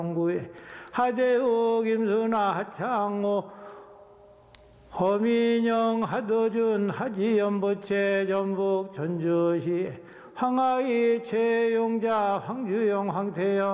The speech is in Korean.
구에 하대우 김순아 하창호 허민영 하도준 하지연보채 전북 전주시 황하이 최용자 황주영 황태영